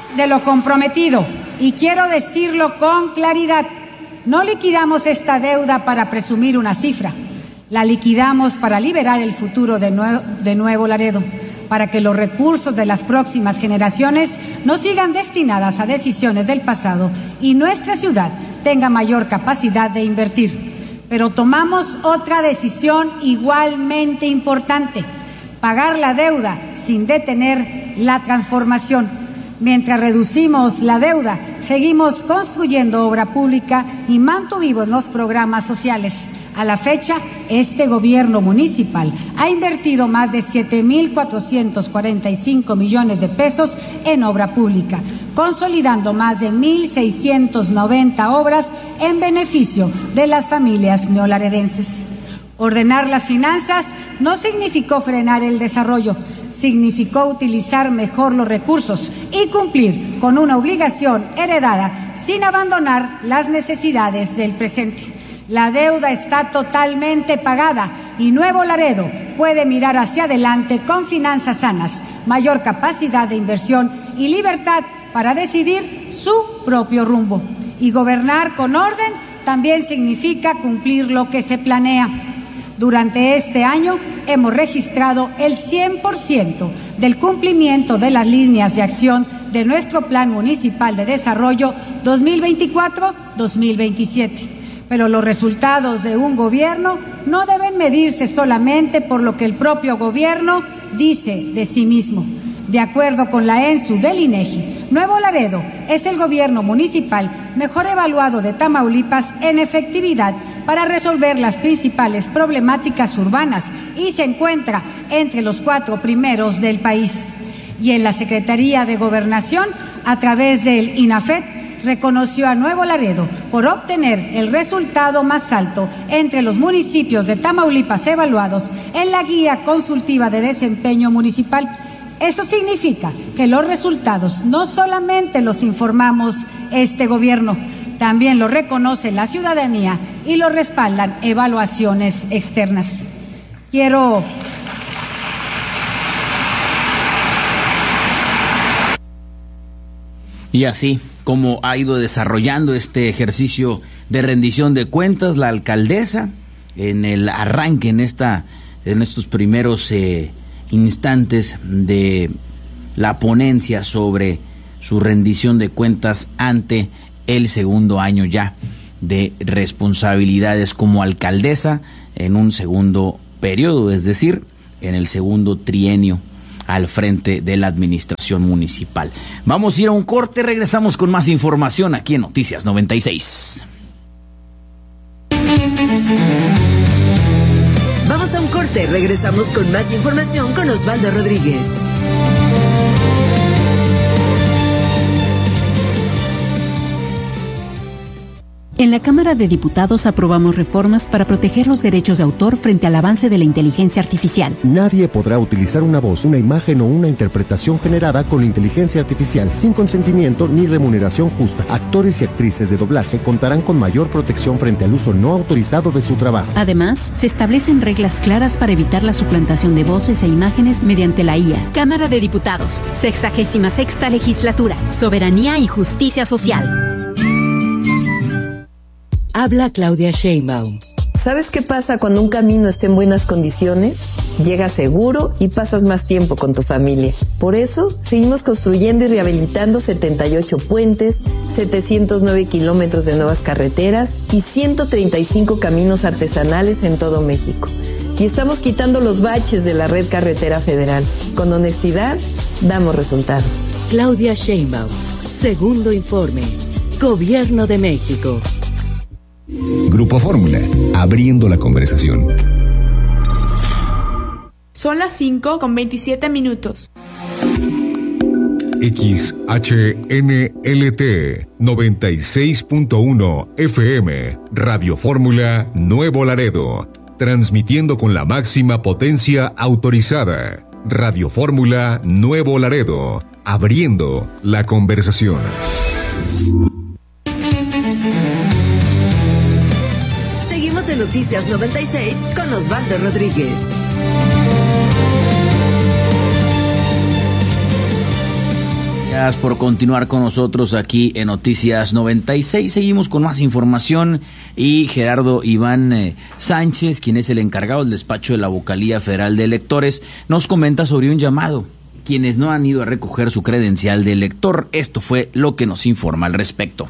de lo comprometido y quiero decirlo con claridad. No liquidamos esta deuda para presumir una cifra. La liquidamos para liberar el futuro de Nuevo Laredo, para que los recursos de las próximas generaciones no sigan destinadas a decisiones del pasado y nuestra ciudad tenga mayor capacidad de invertir. Pero tomamos otra decisión igualmente importante: pagar la deuda sin detener la transformación. Mientras reducimos la deuda, seguimos construyendo obra pública y mantuvimos los programas sociales. A la fecha, este gobierno municipal ha invertido más de 7.445 millones de pesos en obra pública, consolidando más de 1.690 obras en beneficio de las familias neolaredenses. Ordenar las finanzas no significó frenar el desarrollo, significó utilizar mejor los recursos y cumplir con una obligación heredada sin abandonar las necesidades del presente. La deuda está totalmente pagada y Nuevo Laredo puede mirar hacia adelante con finanzas sanas, mayor capacidad de inversión y libertad para decidir su propio rumbo. Y gobernar con orden también significa cumplir lo que se planea. Durante este año hemos registrado el 100% del cumplimiento de las líneas de acción de nuestro Plan Municipal de Desarrollo 2024-2027. Pero los resultados de un gobierno no deben medirse solamente por lo que el propio gobierno dice de sí mismo. De acuerdo con la ENSU del INEGI, Nuevo Laredo es el gobierno municipal mejor evaluado de Tamaulipas en efectividad para resolver las principales problemáticas urbanas y se encuentra entre los 4 primeros del país. Y en la Secretaría de Gobernación, a través del INAFET, reconoció a Nuevo Laredo por obtener el resultado más alto entre los municipios de Tamaulipas evaluados en la Guía Consultiva de Desempeño Municipal. Eso significa que los resultados no solamente los informamos este gobierno, también los reconoce la ciudadanía y los respaldan evaluaciones externas. Y así como ha ido desarrollando este ejercicio de rendición de cuentas la alcaldesa en el arranque, en estos primeros instantes de la ponencia sobre su rendición de cuentas ante el segundo año ya de responsabilidades como alcaldesa en un segundo periodo, es decir, en el segundo trienio al frente de la administración municipal. Vamos a ir a un corte, regresamos con más información aquí en Noticias 96. Vamos a un corte, regresamos con más información con Osvaldo Rodríguez. En la Cámara de Diputados aprobamos reformas para proteger los derechos de autor frente al avance de la inteligencia artificial. Nadie podrá utilizar una voz, una imagen o una interpretación generada con inteligencia artificial sin consentimiento ni remuneración justa. Actores y actrices de doblaje contarán con mayor protección frente al uso no autorizado de su trabajo. Además, se establecen reglas claras para evitar la suplantación de voces e imágenes mediante la IA. Cámara de Diputados, 66ª Legislatura, Soberanía y Justicia Social. Habla Claudia Sheinbaum. ¿Sabes qué pasa cuando un camino está en buenas condiciones? Llegas seguro y pasas más tiempo con tu familia. Por eso, seguimos construyendo y rehabilitando 78 puentes, 709 kilómetros de nuevas carreteras y 135 caminos artesanales en todo México. Y estamos quitando los baches de la red carretera federal. Con honestidad, damos resultados. Claudia Sheinbaum, segundo informe. Gobierno de México. Grupo Fórmula, abriendo la conversación. Son las 5:27. XHNLT 96.1 FM, Radio Fórmula Nuevo Laredo, transmitiendo con la máxima potencia autorizada. Radio Fórmula Nuevo Laredo, abriendo la conversación. Seguimos en Noticias 96 con Osvaldo Rodríguez. Gracias por continuar con nosotros aquí en Noticias 96. Seguimos con más información y Gerardo Iván Sánchez, quien es el encargado del despacho de la Vocalía Federal de Electores, nos comenta sobre un llamado. Quienes no han ido a recoger su credencial de elector, esto fue lo que nos informa al respecto.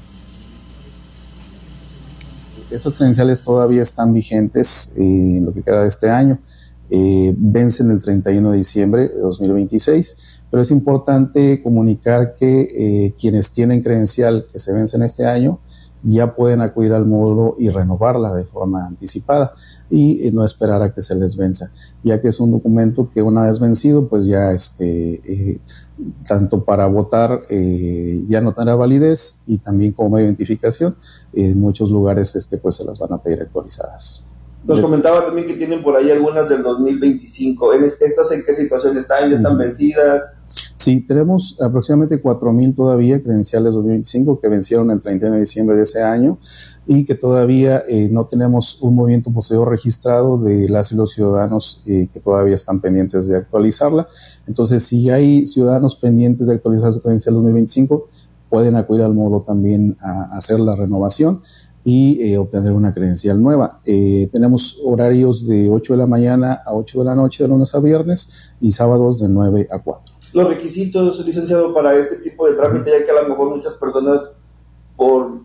Esas credenciales todavía están vigentes en lo que queda de este año. Vencen el 31 de diciembre de 2026, pero es importante comunicar que quienes tienen credencial que se vence en este año ya pueden acudir al módulo y renovarla de forma anticipada y no esperar a que se les venza, ya que es un documento que una vez vencido pues ya tanto para votar ya no tendrá validez y también como medio de identificación en muchos lugares pues se las van a pedir actualizadas. Nos comentaba también que tienen por ahí algunas del 2025. ¿Estas en qué situación están? ¿Ya están vencidas? Sí, tenemos aproximadamente 4,000 todavía credenciales 2025 que vencieron el 31 de diciembre de ese año y que todavía no tenemos un movimiento posterior registrado de las y los ciudadanos que todavía están pendientes de actualizarla. Entonces, si hay ciudadanos pendientes de actualizar su credencial 2025, pueden acudir al módulo también a hacer la renovación y obtener una credencial nueva. Tenemos horarios de 8 de la mañana a 8 de la noche de lunes a viernes y sábados de 9 a 4. Los requisitos, licenciado, para este tipo de trámite, ya que a lo mejor muchas personas por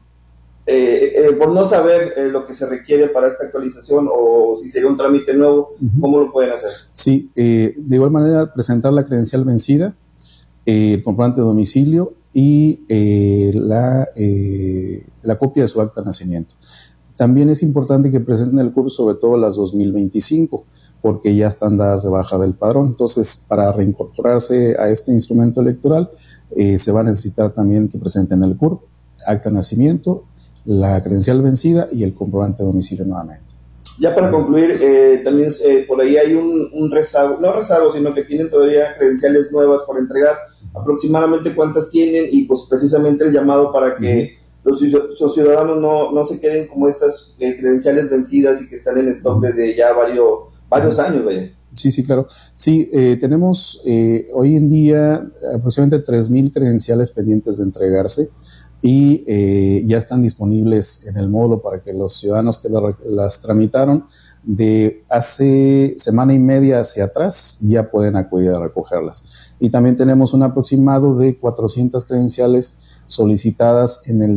no saber lo que se requiere para esta actualización o si sería un trámite nuevo, ¿cómo lo pueden hacer? Sí, de igual manera presentar la credencial vencida, el comprobante de domicilio y la copia de su acta de nacimiento. También es importante que presenten el CURP, sobre todo las 2025, porque ya están dadas de baja del padrón. Entonces, para reincorporarse a este instrumento electoral, se va a necesitar también que presenten el CURP, acta de nacimiento, la credencial vencida y el comprobante de domicilio nuevamente. Ya para concluir, también por ahí hay un rezago, no rezago, sino que tienen todavía credenciales nuevas por entregar. Aproximadamente cuántas tienen y pues precisamente el llamado para que los ciudadanos no se queden como estas credenciales vencidas y que están en stock desde ya varios años, vaya. Sí, claro. Sí, tenemos hoy en día aproximadamente 3,000 credenciales pendientes de entregarse y ya están disponibles en el módulo para que los ciudadanos que las tramitaron de hace semana y media hacia atrás ya pueden acudir a recogerlas. Y también tenemos un aproximado de 400 credenciales solicitadas en el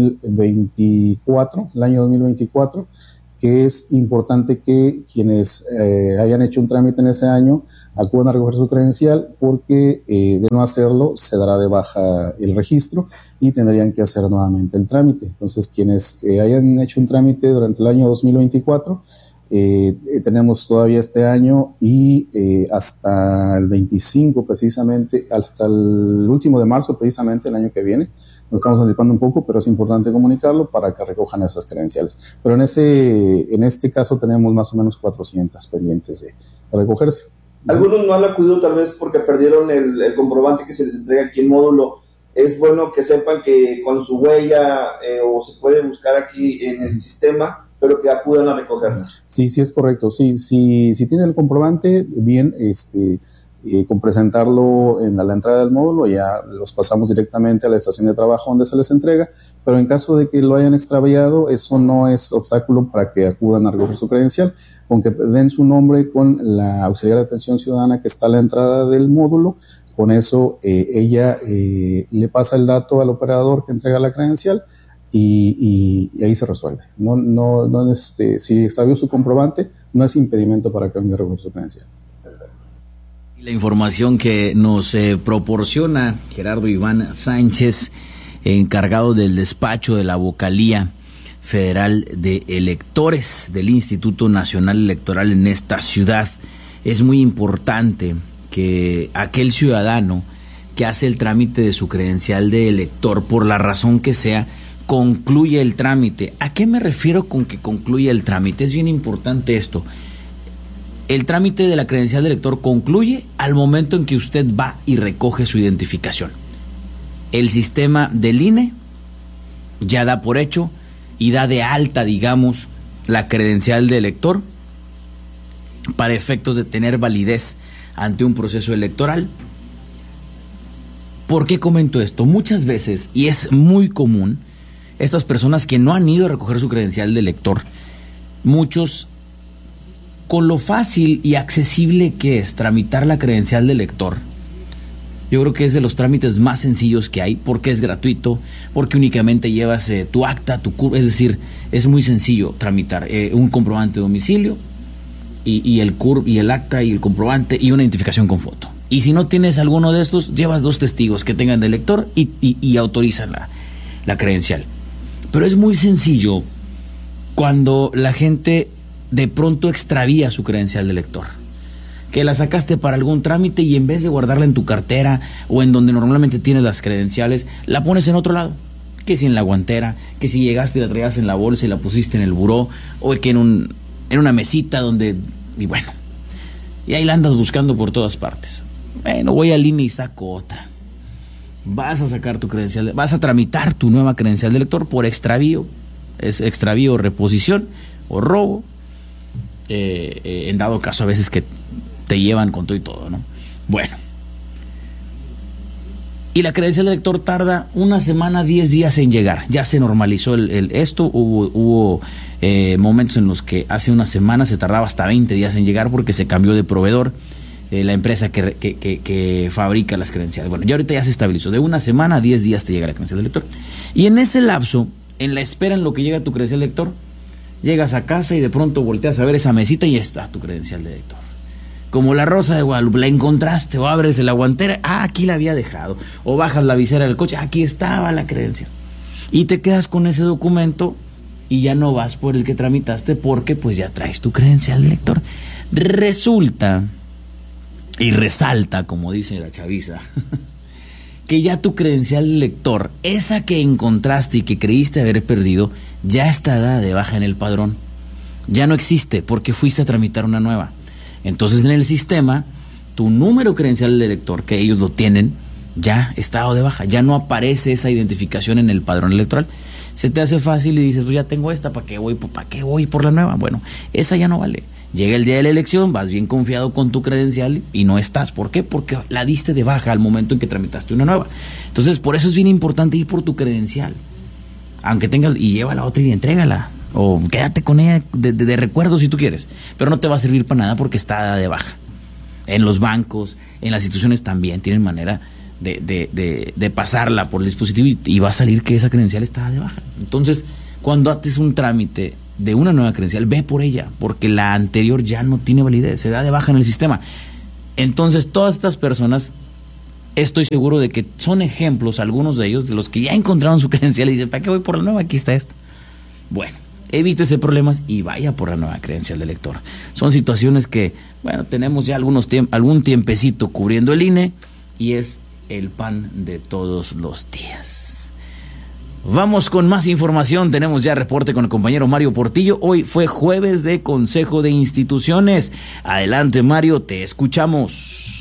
2024, el año 2024, que es importante que quienes hayan hecho un trámite en ese año acudan a recoger su credencial porque de no hacerlo se dará de baja el registro y tendrían que hacer nuevamente el trámite. Entonces, quienes hayan hecho un trámite durante el año 2024, tenemos todavía este año y hasta el 25 precisamente, hasta el último de marzo precisamente el año que viene. Nos estamos anticipando un poco, pero es importante comunicarlo para que recojan esas credenciales. Pero en este caso tenemos más o menos 400 pendientes de recogerse. Algunos no han acudido tal vez porque perdieron el comprobante que se les entrega aquí en módulo. Es bueno que sepan que con su huella o se puede buscar aquí en el sistema, pero que acudan a recogerla. Sí, es correcto. Sí, si tiene el comprobante, bien, con presentarlo en la entrada del módulo, ya los pasamos directamente a la estación de trabajo donde se les entrega, pero en caso de que lo hayan extraviado, eso no es obstáculo para que acudan a recoger su credencial. Con que den su nombre con la auxiliar de atención ciudadana que está a la entrada del módulo, con eso ella le pasa el dato al operador que entrega la credencial y ahí se resuelve. Si extravió su comprobante, no es impedimento para que venga a recoger su credencial. La información que nos proporciona Gerardo Iván Sánchez, encargado del despacho de la Vocalía Federal de Electores del Instituto Nacional Electoral en esta ciudad. Es muy importante que aquel ciudadano que hace el trámite de su credencial de elector, por la razón que sea, concluya el trámite. ¿A qué me refiero con que concluya el trámite? Es bien importante esto. El trámite de la credencial de elector concluye al momento en que usted va y recoge su identificación. El sistema del INE ya da por hecho y da de alta, digamos, la credencial de elector para efectos de tener validez ante un proceso electoral. ¿Por qué comento esto? Muchas veces, y es muy común, estas personas que no han ido a recoger su credencial de lector, muchos, con lo fácil y accesible que es tramitar la credencial de lector, yo creo que es de los trámites más sencillos que hay, porque es gratuito, porque únicamente llevas tu acta, tu CURP, es decir, es muy sencillo tramitar un comprobante de domicilio y el CURP y el acta y el comprobante y una identificación con foto. Y si no tienes alguno de estos, llevas 2 testigos que tengan de lector y autorizan la credencial. Pero es muy sencillo cuando la gente de pronto extravía su credencial de lector, que la sacaste para algún trámite y en vez de guardarla en tu cartera o en donde normalmente tienes las credenciales, la pones en otro lado, que si en la guantera, que si llegaste y la traías en la bolsa y la pusiste en el buró, o que en una mesita donde, y bueno, y ahí la andas buscando por todas partes. Bueno, voy al INE y saco otra. Vas a sacar tu credencial, vas a tramitar tu nueva credencial de lector por extravío, es extravío, reposición o robo, en dado caso a veces que te llevan con todo y todo, ¿no? Bueno. Y la credencial de lector tarda 1 semana, 10 días en llegar. Ya se normalizó esto. Hubo momentos en los que hace 1 semana se tardaba hasta 20 días en llegar porque se cambió de proveedor, la empresa que fabrica las credenciales. Bueno, ya ahorita ya se estabilizó. De 1 semana a 10 días te llega la credencial de lector. Y en ese lapso, en la espera en lo que llega tu credencial de lector, llegas a casa y de pronto volteas a ver esa mesita y ya está tu credencial de lector. Como la Rosa de Guadalupe, la encontraste, o abres la guantera, aquí la había dejado, o bajas la visera del coche, aquí estaba la credencial, y te quedas con ese documento y ya no vas por el que tramitaste porque pues ya traes tu credencial de lector. Resulta y resalta, como dice la chaviza, que ya tu credencial de lector, esa que encontraste y que creíste haber perdido, ya está dada de baja en el padrón, ya no existe porque fuiste a tramitar una nueva. Entonces en el sistema, tu número credencial de lector, que ellos lo tienen, ya está dado de baja, ya no aparece esa identificación en el padrón electoral. Se te hace fácil y dices, pues ya tengo esta, ¿para qué voy por la nueva? Bueno, esa ya no vale. Llega el día de la elección, vas bien confiado con tu credencial y no estás. ¿Por qué? Porque la diste de baja al momento en que tramitaste una nueva. Entonces, por eso es bien importante ir por tu credencial. Aunque tengas, y lleva la otra y entrégala. O quédate con ella de recuerdo si tú quieres, pero no te va a servir para nada porque está de baja. En los bancos, en las instituciones también tienen manera de pasarla por el dispositivo y va a salir que esa credencial está de baja. Entonces, cuando haces un trámite de una nueva credencial, ve por ella, porque la anterior ya no tiene validez, se da de baja en el sistema. Entonces, todas estas personas, estoy seguro de que son ejemplos, algunos de ellos, de los que ya encontraron su credencial y dicen, ¿para qué voy por la nueva? Aquí está esta. Bueno, evítese problemas y vaya por la nueva credencial de lector. Son situaciones que, bueno, tenemos ya algún tiempecito cubriendo el INE y es el pan de todos los días. Vamos con más información. Tenemos ya reporte con el compañero Mario Portillo. Hoy fue jueves de Consejo de Instituciones. Adelante, Mario, te escuchamos.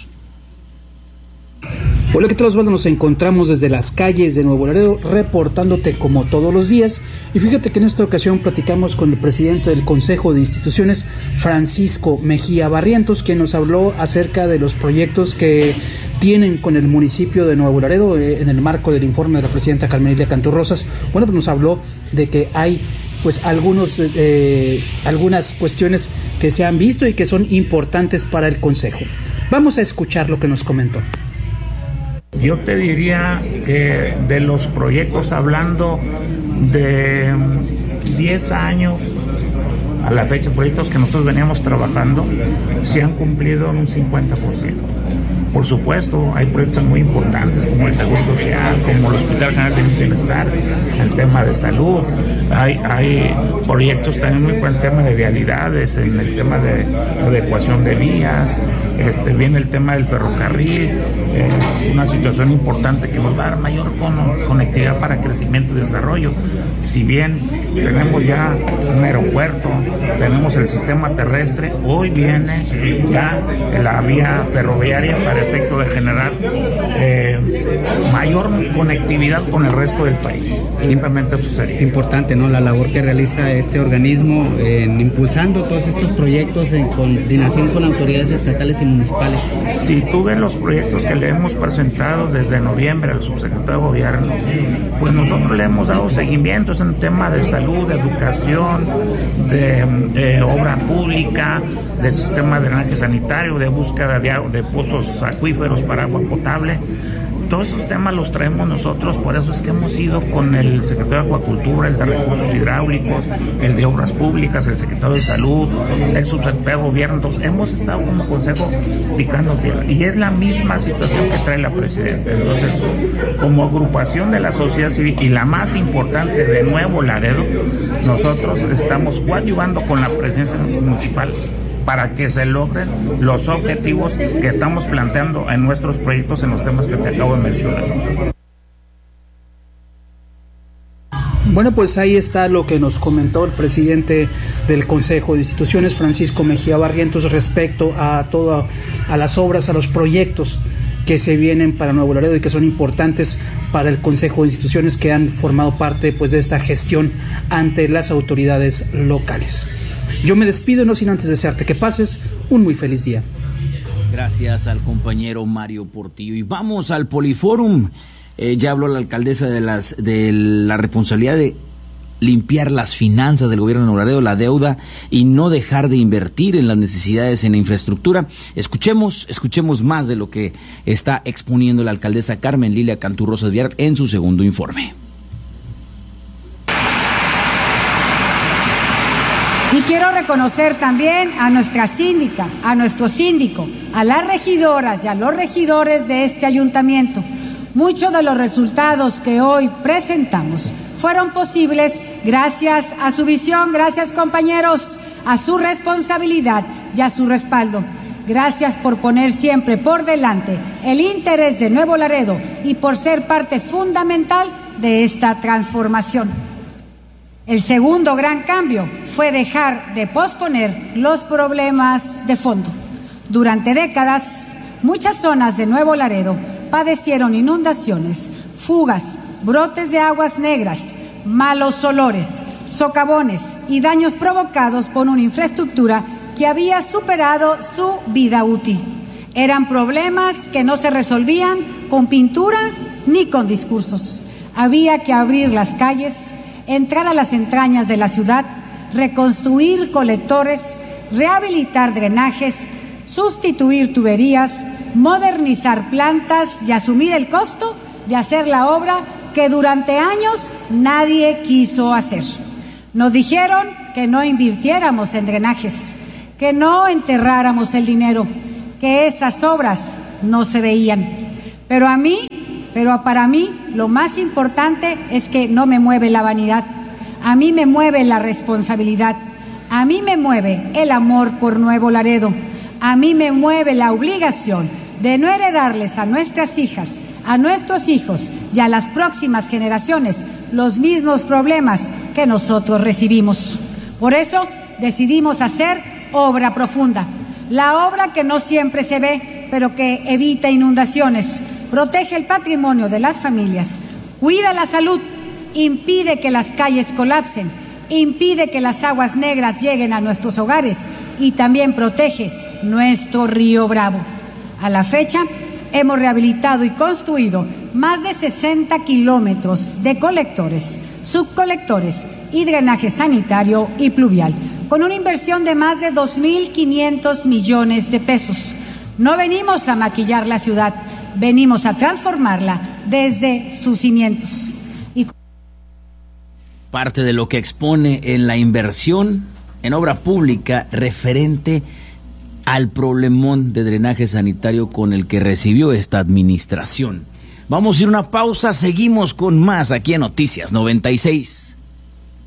Hola, ¿qué tal, Osvaldo? Nos encontramos desde las calles de Nuevo Laredo reportándote como todos los días. Y fíjate que en esta ocasión platicamos con el presidente del Consejo de Instituciones, Francisco Mejía Barrientos, quien nos habló acerca de los proyectos que tienen con el municipio de Nuevo Laredo en el marco del informe de la presidenta Carmen Lilia Cantú Rosas. Bueno, pues nos habló de que hay pues algunas cuestiones que se han visto y que son importantes para el Consejo. Vamos a escuchar lo que nos comentó. Yo te diría que de los proyectos, hablando de 10 años a la fecha, proyectos que nosotros veníamos trabajando, se han cumplido en un 50%. Por supuesto, hay proyectos muy importantes como el Seguro Social, como el Hospital General de Bienestar, el tema de salud. Hay proyectos también muy por el tema de vialidades, en el tema de adecuación de vías, viene el tema del ferrocarril, una situación importante que nos va a dar mayor conectividad para crecimiento y desarrollo. Si bien tenemos ya un aeropuerto, tenemos el sistema terrestre, hoy viene ya la vía ferroviaria para efecto de generar mayor conectividad con el resto del país. Simplemente eso sería importante, ¿no? La labor que realiza este organismo en impulsando todos estos proyectos en coordinación con autoridades estatales y municipales? Si tú ves los proyectos que le hemos presentado desde noviembre al subsecretario de Gobierno, pues nosotros le hemos dado seguimiento en tema de salud, de educación, de obra pública, del sistema de drenaje sanitario, de búsqueda de pozos acuíferos para agua potable. Todos esos temas los traemos nosotros, por eso es que hemos ido con el secretario de Acuacultura, el de Recursos Hidráulicos, el de Obras Públicas, el secretario de Salud, el subsecretario de Gobierno. Entonces hemos estado como consejo picando tierra, y es la misma situación que trae la presidenta. Entonces, como agrupación de la sociedad civil, y la más importante de Nuevo Laredo, nosotros estamos coadyuvando con la presidencia municipal para que se logren los objetivos que estamos planteando en nuestros proyectos en los temas que te acabo de mencionar. Bueno, pues ahí está lo que nos comentó el presidente del Consejo de Instituciones, Francisco Mejía Barrientos, respecto a las obras, a los proyectos que se vienen para Nuevo Laredo y que son importantes para el Consejo de Instituciones, que han formado parte pues de esta gestión ante las autoridades locales. Yo me despido, no sin antes desearte que pases un muy feliz día. Gracias al compañero Mario Portillo. Y vamos al Poliforum. Ya habló la alcaldesa de la responsabilidad de limpiar las finanzas del gobierno de Nuevo Laredo, la deuda, y no dejar de invertir en las necesidades en la infraestructura. Escuchemos más de lo que está exponiendo la alcaldesa Carmen Lilia Cantú Rosas Villar en su segundo informe. Y quiero reconocer también a nuestra síndica, a nuestro síndico, a las regidoras y a los regidores de este ayuntamiento. Muchos de los resultados que hoy presentamos fueron posibles gracias a su visión, gracias compañeros, a su responsabilidad y a su respaldo. Gracias por poner siempre por delante el interés de Nuevo Laredo y por ser parte fundamental de esta transformación. El segundo gran cambio fue dejar de posponer los problemas de fondo. Durante décadas, muchas zonas de Nuevo Laredo padecieron inundaciones, fugas, brotes de aguas negras, malos olores, socavones y daños provocados por una infraestructura que había superado su vida útil. Eran problemas que no se resolvían con pintura ni con discursos. Había que abrir las calles, entrar a las entrañas de la ciudad, reconstruir colectores, rehabilitar drenajes, sustituir tuberías, modernizar plantas y asumir el costo de hacer la obra que durante años nadie quiso hacer. Nos dijeron que no invirtiéramos en drenajes, que no enterráramos el dinero, que esas obras no se veían. Pero para mí lo más importante es que no me mueve la vanidad, a mí me mueve la responsabilidad, a mí me mueve el amor por Nuevo Laredo, a mí me mueve la obligación de no heredarles a nuestras hijas, a nuestros hijos y a las próximas generaciones los mismos problemas que nosotros recibimos. Por eso decidimos hacer obra profunda, la obra que no siempre se ve, pero que evita inundaciones, protege el patrimonio de las familias, cuida la salud, impide que las calles colapsen, impide que las aguas negras lleguen a nuestros hogares y también protege nuestro río Bravo. A la fecha, hemos rehabilitado y construido más de 60 kilómetros de colectores, subcolectores y drenaje sanitario y pluvial, con una inversión de más de 2.500 millones de pesos. No venimos a maquillar la ciudad, venimos a transformarla desde sus cimientos. Parte de lo que expone en la inversión en obra pública referente al problemón de drenaje sanitario con el que recibió esta administración. Vamos a ir a una pausa, seguimos con más aquí en Noticias 96.